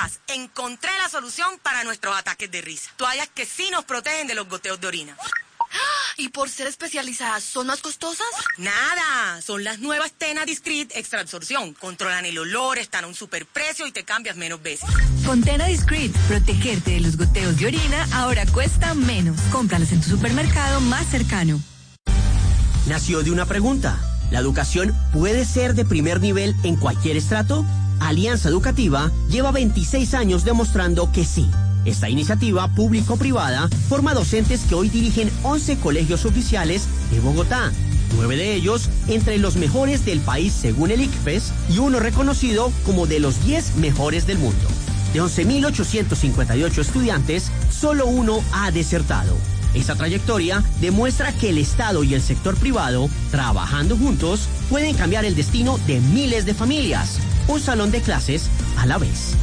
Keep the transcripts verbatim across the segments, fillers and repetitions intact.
Paz, encontré la solución para nuestros ataques de risa. Toallas que sí nos protegen de los goteos de orina. ¿Y por ser especializadas, son más costosas? Nada, son las nuevas Tena Discreet Extra Absorción. Controlan el olor, están a un superprecio y te cambias menos veces. Con Tena Discreet, protegerte de los goteos de orina ahora cuesta menos. Cómpralos en tu supermercado más cercano. Nació de una pregunta. ¿La educación puede ser de primer nivel en cualquier estrato? Alianza Educativa lleva veintiséis años demostrando que sí. Esta iniciativa público-privada forma docentes que hoy dirigen once colegios oficiales de Bogotá, nueve de ellos entre los mejores del país según el ICFES y uno reconocido como de los diez mejores del mundo. De once mil ochocientos cincuenta y ocho estudiantes, solo uno ha desertado. Esta trayectoria demuestra que el Estado y el sector privado, trabajando juntos, pueden cambiar el destino de miles de familias. Un salón de clases a la vez.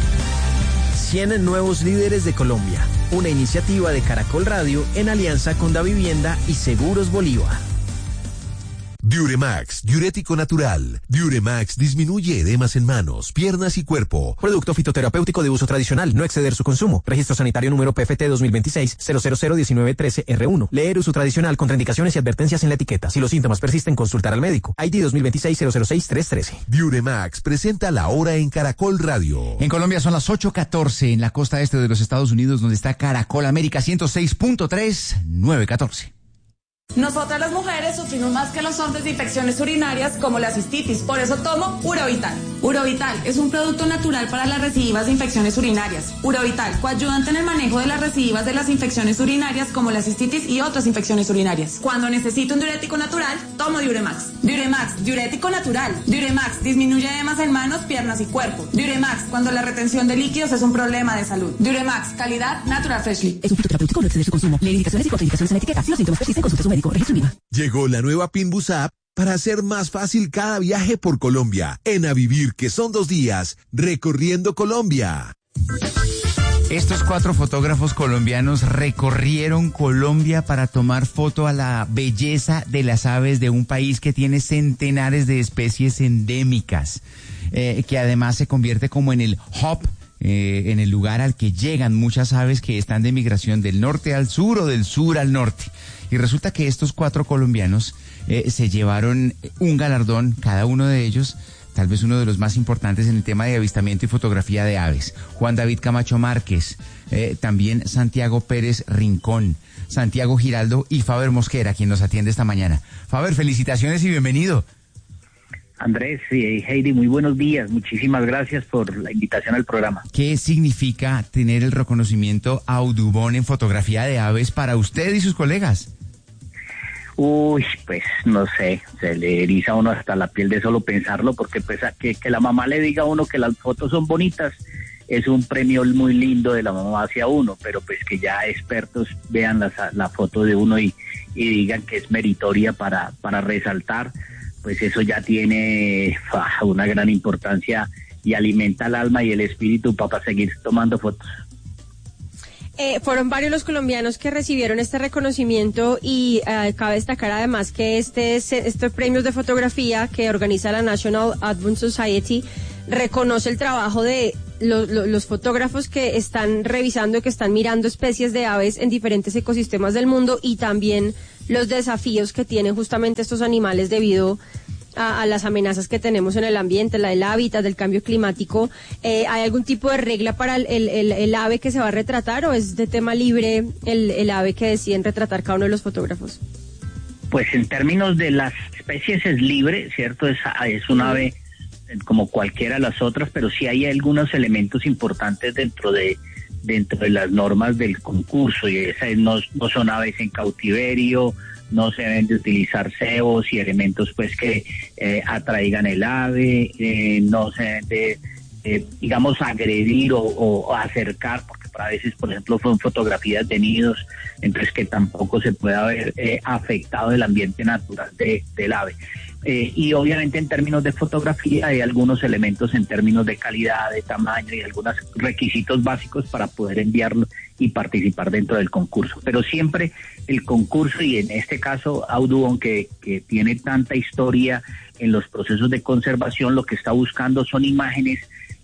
cien nuevos líderes de Colombia, una iniciativa de Caracol Radio en alianza con Davivienda y Seguros Bolívar. Diuremax, diurético natural. Diuremax disminuye edemas en manos, piernas y cuerpo. Producto fitoterapéutico de uso tradicional, no exceder su consumo. Registro sanitario número P F T dos mil veintiséis cero cero cero diecinueve trece R uno. Leer uso tradicional, contraindicaciones y advertencias en la etiqueta. Si los síntomas persisten, consultar al médico. I D dos mil veintiséis cero cero seis tres trece. Diuremax presenta la hora en Caracol Radio. En Colombia son las ocho catorce en la costa este de los Estados Unidos, donde está Caracol América ciento seis punto tres, nueve catorce. Nosotras las mujeres sufrimos más que los hombres de infecciones urinarias como la cistitis, por eso tomo Urovital. Urovital es un producto natural para las recidivas de infecciones urinarias. Urovital, coayudante en el manejo de las recidivas de las infecciones urinarias como la cistitis y otras infecciones urinarias. Cuando necesito un diurético natural, tomo Diuremax. Diuremax, diurético natural. Diuremax disminuye edemas en manos, piernas y cuerpo. Diuremax, cuando la retención de líquidos es un problema de salud. Diuremax, calidad Natural Freshly. Es un fitoterapéutico, no exceder su consumo. Leer indicaciones y contraindicaciones en la etiqueta. Si los síntomas persisten, consulte a su médico. Registro INVIMA. Llegó la nueva Pinbus App para hacer más fácil cada viaje por Colombia. En A Vivir, que son dos días, recorriendo Colombia. Estos cuatro fotógrafos colombianos recorrieron Colombia para tomar foto a la belleza de las aves de un país que tiene centenares de especies endémicas, eh, que además se convierte como en el hub, eh, en el lugar al que llegan muchas aves que están de migración del norte al sur o del sur al norte. Y resulta que estos cuatro colombianos eh, se llevaron un galardón, cada uno de ellos, tal vez uno de los más importantes en el tema de avistamiento y fotografía de aves. Juan David Camacho Márquez, eh, también Santiago Pérez Rincón, Santiago Giraldo y Faber Mosquera, quien nos atiende esta mañana. Faber, felicitaciones y bienvenido. Andrés y Heidi, muy buenos días. Muchísimas gracias por la invitación al programa. ¿Qué significa tener el reconocimiento Audubon en fotografía de aves para usted y sus colegas? Uy, pues no sé, se le eriza a uno hasta la piel de solo pensarlo, porque pues a que, que la mamá le diga a uno que las fotos son bonitas es un premio muy lindo de la mamá hacia uno, pero pues que ya expertos vean la, la foto de uno y, y digan que es meritoria para, para resaltar, pues eso ya tiene uh, una gran importancia y alimenta el alma y el espíritu para seguir tomando fotos. Eh, fueron varios los colombianos que recibieron este reconocimiento y eh, cabe destacar además que este, estos premios de fotografía que organiza la National Audubon Society reconoce el trabajo de lo, lo, los fotógrafos que están revisando, que están mirando especies de aves en diferentes ecosistemas del mundo y también los desafíos que tienen justamente estos animales debido A, a las amenazas que tenemos en el ambiente, la del hábitat, del cambio climático. Eh, ¿hay algún tipo de regla para el, el, el, el ave que se va a retratar o es de tema libre el, el ave que deciden retratar cada uno de los fotógrafos? Pues en términos de las especies es libre, ¿cierto? Es, es un ave como cualquiera de las otras, pero sí hay algunos elementos importantes dentro de dentro de las normas del concurso y esas no, no son aves en cautiverio, no se deben de utilizar cebos y elementos pues que eh, atraigan el ave, eh, no se deben de, eh, digamos, agredir o, o acercar, porque a veces, por ejemplo, son fotografías de nidos, entonces que tampoco se puede haber eh, afectado el ambiente natural de, del ave. Eh, y obviamente en términos de fotografía hay algunos elementos en términos de calidad, de tamaño y algunos requisitos básicos para poder enviarlo y participar dentro del concurso. Pero siempre el concurso, y en este caso Audubon, que, que tiene tanta historia en los procesos de conservación, lo que está buscando son imágenes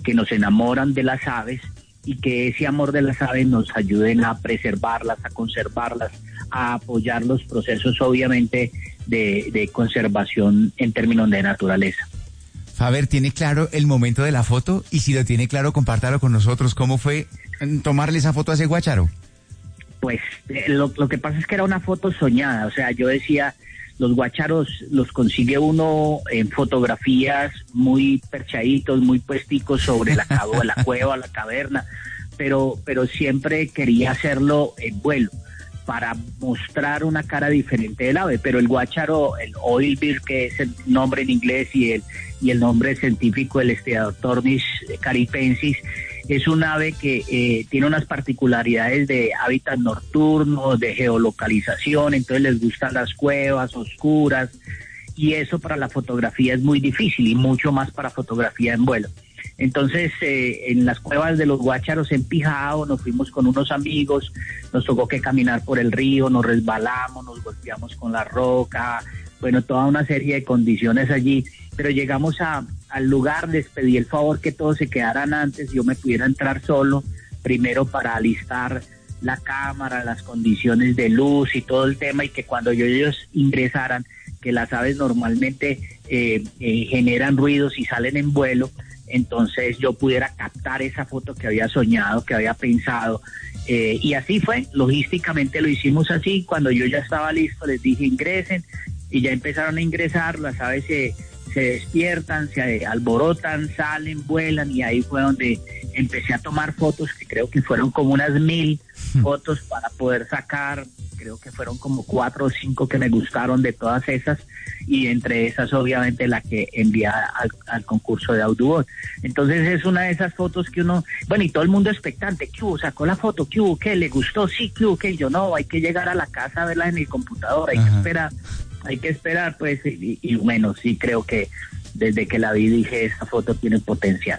que nos enamoran de las aves y que ese amor de las aves nos ayuden a preservarlas, a conservarlas, a apoyar los procesos obviamente de, de conservación en términos de naturaleza. Faber, ¿tiene claro el momento de la foto? Y si lo tiene claro, compártalo con nosotros. ¿Cómo fue tomarle esa foto a ese guácharo? Pues eh, lo, lo que pasa es que era una foto soñada, o sea, yo decía, los guácharos los consigue uno en fotografías muy perchaditos, muy puesticos sobre la, la cueva, la caverna, pero, pero siempre quería hacerlo en vuelo, para mostrar una cara diferente del ave, pero el guácharo, el oilbill, que es el nombre en inglés, y el, y el nombre científico, el Steatoctornis caripensis, es un ave que eh, tiene unas particularidades de hábitat nocturno, de geolocalización, entonces les gustan las cuevas oscuras, y eso para la fotografía es muy difícil, y mucho más para fotografía en vuelo. Entonces, eh, en las cuevas de los guácharos en Pijao, nos fuimos con unos amigos, nos tocó que caminar por el río, nos resbalamos, nos golpeamos con la roca, bueno, toda una serie de condiciones allí, pero llegamos a, al lugar, les pedí el favor que todos se quedaran antes, yo me pudiera entrar solo, primero para alistar la cámara, las condiciones de luz y todo el tema, y que cuando ellos ingresaran, que las aves normalmente eh, eh, generan ruidos y salen en vuelo, entonces yo pudiera captar esa foto que había soñado, que había pensado, eh, y así fue, logísticamente lo hicimos así. Cuando yo ya estaba listo les dije ingresen, y ya empezaron a ingresar, las aves se, se despiertan, se alborotan, salen, vuelan, y ahí fue donde empecé a tomar fotos, que creo que fueron como unas mil fotos para poder sacar, creo que fueron como cuatro o cinco que me gustaron de todas esas, y entre esas obviamente la que envía al, al concurso de Audubon. Entonces es una de esas fotos que uno, bueno, y todo el mundo expectante, ¿qué hubo? Sacó la foto, ¿qué hubo? ¿Qué? ¿Le gustó? Sí, ¿qué hubo? ¿Qué? Yo no, hay que llegar a la casa a verla en el computador, hay Ajá. que esperar, hay que esperar, pues, y, y bueno, sí creo que desde que la vi dije, esta foto tiene potencial.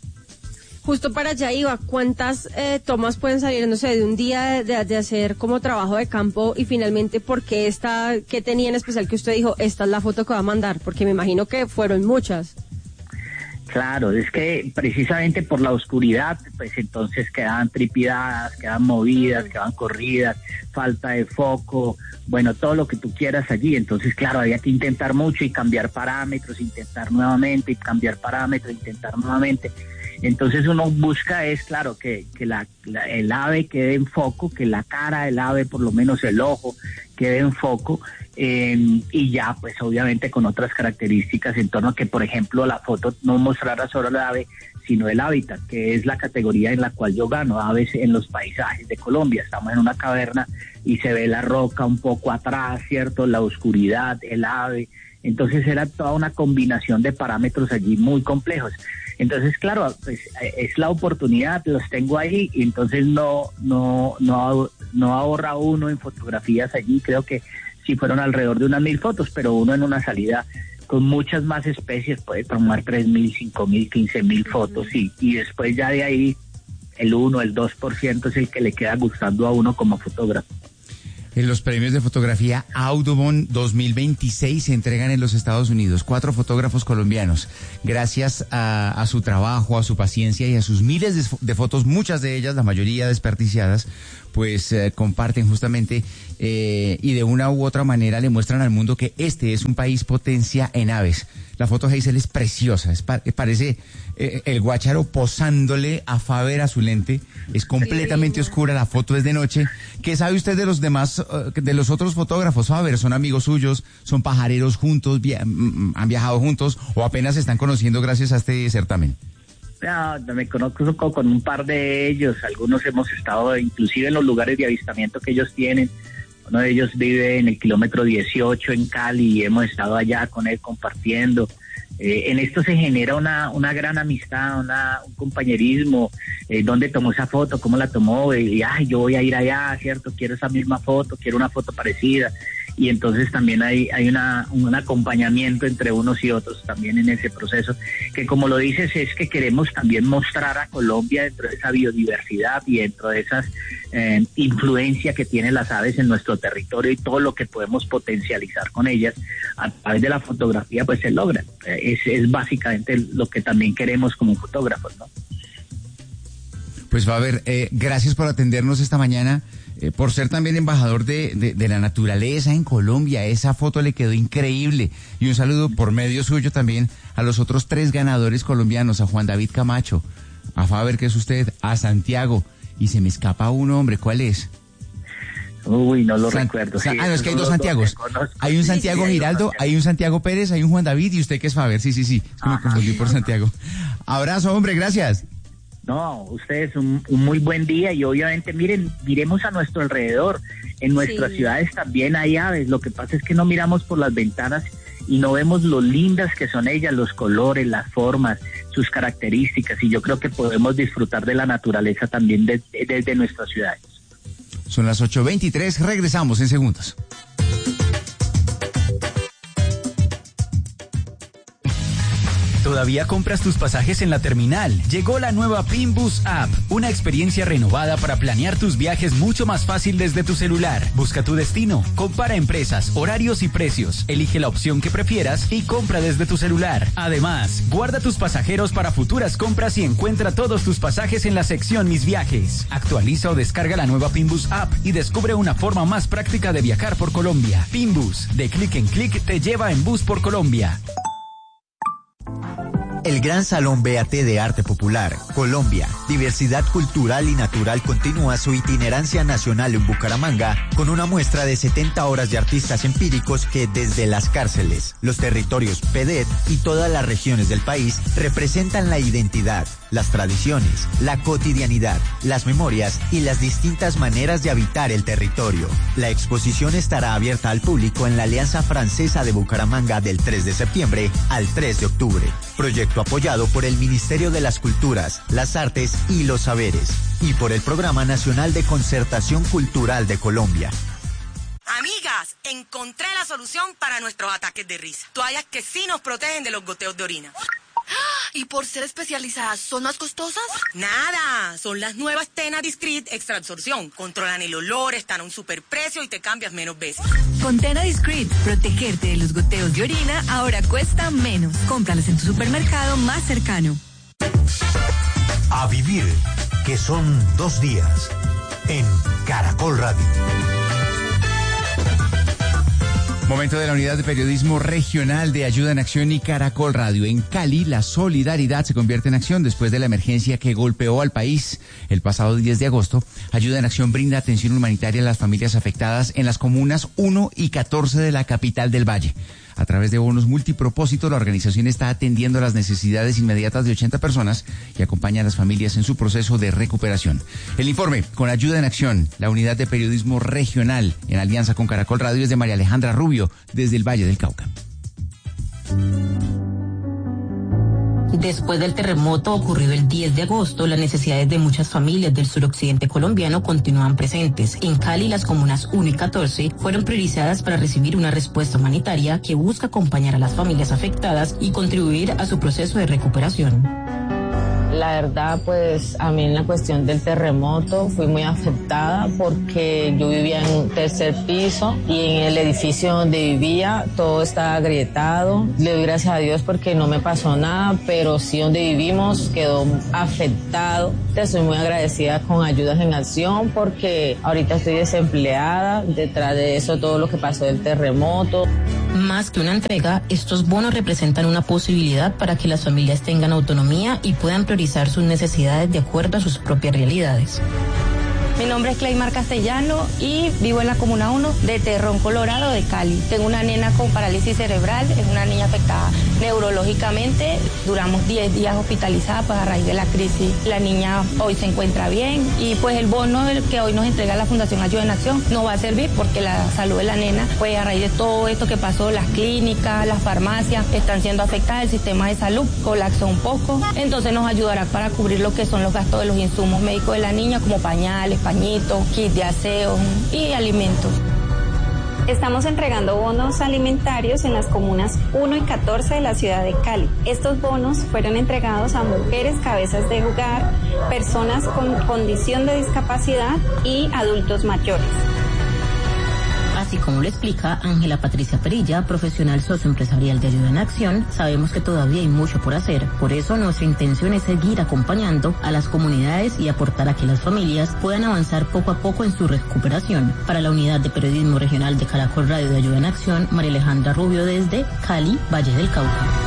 Justo para allá iba, ¿cuántas eh, tomas pueden salir, no sé, de un día de, de hacer como trabajo de campo, y finalmente por qué esta, qué tenía en especial que usted dijo, esta es la foto que va a mandar? Porque me imagino que fueron muchas. Claro, es que precisamente por la oscuridad, pues entonces quedaban tripidadas, quedaban movidas, quedaban corridas, falta de foco, bueno, todo lo que tú quieras allí. Entonces, claro, había que intentar mucho y cambiar parámetros, intentar nuevamente y cambiar parámetros, intentar nuevamente. Entonces uno busca es, claro, que, que la, la, el ave quede en foco, que la cara del ave, por lo menos el ojo, quede en foco, eh, y ya, pues obviamente con otras características en torno a que, por ejemplo, la foto no mostrara solo el ave, sino el hábitat, que es la categoría en la cual yo gano, aves en los paisajes de Colombia. Estamos en una caverna y se ve la roca un poco atrás, ¿cierto? La oscuridad, el ave. Entonces era toda una combinación de parámetros allí muy complejos. Entonces, claro, pues es la oportunidad, los tengo ahí, y entonces no, no, no, no ahorra uno en fotografías allí. Creo que sí fueron alrededor de unas mil fotos, pero uno en una salida con muchas más especies puede tomar tres mil, cinco mil, quince mil fotos, y, y después ya de ahí el uno, el dos por ciento es el que le queda gustando a uno como fotógrafo. En los premios de fotografía Audubon dos mil veintiséis se entregan en los Estados Unidos. Cuatro fotógrafos colombianos, gracias a, a su trabajo, a su paciencia y a sus miles de, de fotos, muchas de ellas, la mayoría desperdiciadas, pues eh, comparten justamente eh, y de una u otra manera le muestran al mundo que este es un país potencia en aves. La foto, Hazel, es preciosa, es pa- parece eh, el guácharo posándole a Faber a su lente, es completamente sí, oscura, la foto es de noche. ¿Qué sabe usted de los demás, uh, de los otros fotógrafos, Faber? ¿Son amigos suyos? ¿Son pajareros juntos? Via- ¿Han viajado juntos? ¿O apenas se están conociendo gracias a este certamen? No, me conozco con un par de ellos, algunos hemos estado inclusive en los lugares de avistamiento que ellos tienen. Uno de ellos vive en el kilómetro dieciocho en Cali y hemos estado allá con él compartiendo. Eh, en esto se genera una una gran amistad, una, un compañerismo. Eh, ¿Dónde tomó esa foto? ¿Cómo la tomó? Y, ay, yo voy a ir allá, ¿cierto? Quiero esa misma foto, quiero una foto parecida. y entonces también hay, hay una, un acompañamiento entre unos y otros también en ese proceso, que como lo dices es que queremos también mostrar a Colombia dentro de esa biodiversidad y dentro de esas eh, influencia que tienen las aves en nuestro territorio y todo lo que podemos potencializar con ellas a través de la fotografía, pues se logra. Es, es básicamente lo que también queremos como fotógrafos, ¿no? Pues va a ver, eh, gracias por atendernos esta mañana, eh, por ser también embajador de, de, de la naturaleza en Colombia. Esa foto le quedó increíble. Y un saludo por medio suyo también a los otros tres ganadores colombianos, a Juan David Camacho, a Faber, que es usted, a Santiago, y se me escapa un hombre, ¿cuál es? Uy, no lo San, recuerdo. San, sí, ah, no, es que hay dos Santiagos. Hay un Santiago sí, Giraldo, Santiago. hay un Santiago Pérez, hay un Juan David y usted que es Faber. Sí, sí, sí. Es que me confundí por Santiago. Abrazo, hombre, gracias. No, ustedes un, un muy buen día y obviamente miren, miremos a nuestro alrededor. En nuestras Sí. ciudades también hay aves. Lo que pasa es que no miramos por las ventanas y no vemos lo lindas que son ellas, los colores, las formas, sus características. Y yo creo que podemos disfrutar de la naturaleza también desde, desde nuestras ciudades. Son las ocho veintitrés, regresamos en segundos. ¿Todavía compras tus pasajes en la terminal? Llegó la nueva Pinbus App, una experiencia renovada para planear tus viajes mucho más fácil desde tu celular. Busca tu destino, compara empresas, horarios y precios, elige la opción que prefieras y compra desde tu celular. Además, guarda tus pasajeros para futuras compras y encuentra todos tus pasajes en la sección Mis Viajes. Actualiza o descarga la nueva Pinbus App y descubre una forma más práctica de viajar por Colombia. Pinbus, de clic en clic te lleva en bus por Colombia. El Gran Salón B A T de Arte Popular, Colombia, Diversidad Cultural y Natural continúa su itinerancia nacional en Bucaramanga con una muestra de setenta horas de artistas empíricos que desde las cárceles, los territorios P D E T y todas las regiones del país representan la identidad, las tradiciones, la cotidianidad, las memorias y las distintas maneras de habitar el territorio. La exposición estará abierta al público en la Alianza Francesa de Bucaramanga del tres de septiembre al tres de octubre. Proyecto apoyado por el Ministerio de las Culturas, las Artes y los Saberes y por el Programa Nacional de Concertación Cultural de Colombia. Amigas, encontré la solución para nuestros ataques de risa. Toallas que sí nos protegen de los goteos de orina. ¿Y por ser especializadas son más costosas? Nada, son las nuevas Tena Discreet Extra Absorción. Controlan el olor, están a un superprecio y te cambias menos veces. Con Tena Discreet, protegerte de los goteos de orina ahora cuesta menos. Cómpralas en tu supermercado más cercano. A vivir, que son dos días, en Caracol Radio. Momento de la unidad de periodismo regional de Ayuda en Acción y Caracol Radio. En Cali, la solidaridad se convierte en acción después de la emergencia que golpeó al país. El pasado diez de agosto, Ayuda en Acción brinda atención humanitaria a las familias afectadas en las comunas uno y catorce de la capital del Valle. A través de bonos multipropósito, la organización está atendiendo las necesidades inmediatas de ochenta personas y acompaña a las familias en su proceso de recuperación. El informe con Ayuda en Acción, la unidad de periodismo regional en alianza con Caracol Radio, es de María Alejandra Rubio, desde el Valle del Cauca. Después del terremoto ocurrido el diez de agosto, las necesidades de muchas familias del suroccidente colombiano continúan presentes. En Cali, las comunas uno y catorce fueron priorizadas para recibir una respuesta humanitaria que busca acompañar a las familias afectadas y contribuir a su proceso de recuperación. La verdad, pues a mí en la cuestión del terremoto fui muy afectada porque yo vivía en un tercer piso y en el edificio donde vivía todo estaba agrietado. Le doy gracias a Dios porque no me pasó nada, pero sí donde vivimos quedó afectado. Estoy muy agradecida con Ayudas en Acción porque ahorita estoy desempleada, detrás de eso todo lo que pasó del terremoto. Más que una entrega, estos bonos representan una posibilidad para que las familias tengan autonomía y puedan priorizar sus necesidades de acuerdo a sus propias realidades. Mi nombre es Claymar Castellano y vivo en la Comuna uno de Terrón, Colorado, de Cali. Tengo una nena con parálisis cerebral, es una niña afectada neurológicamente. Duramos diez días hospitalizada pues, a raíz de la crisis. La niña hoy se encuentra bien y pues el bono que hoy nos entrega la Fundación Ayuda en Acción nos va a servir porque la salud de la nena, pues a raíz de todo esto que pasó, las clínicas, las farmacias están siendo afectadas, el sistema de salud colapsó un poco. Entonces nos ayudará para cubrir lo que son los gastos de los insumos médicos de la niña como pañales, pañitos, kit de aseo y alimentos. Estamos entregando bonos alimentarios en las comunas uno y catorce de la ciudad de Cali. Estos bonos fueron entregados a mujeres cabezas de hogar, personas con condición de discapacidad y adultos mayores. Así como lo explica Ángela Patricia Perilla, profesional socioempresarial de Ayuda en Acción, sabemos que todavía hay mucho por hacer. Por eso nuestra intención es seguir acompañando a las comunidades y aportar a que las familias puedan avanzar poco a poco en su recuperación. Para la Unidad de Periodismo Regional de Caracol Radio de Ayuda en Acción, María Alejandra Rubio desde Cali, Valle del Cauca.